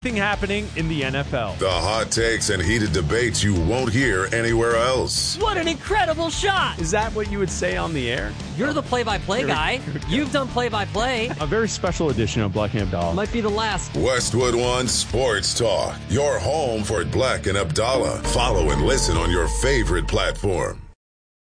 happening in the NFL. The hot takes and heated debates you won't hear anywhere else. What an incredible shot! Is that what you would say on the air? You're the play-by-play guy. You've done play-by-play. A very special edition of Black and Abdallah. Might be the last. Westwood One Sports Talk. Your home for Black and Abdallah. Follow and listen on your favorite platform.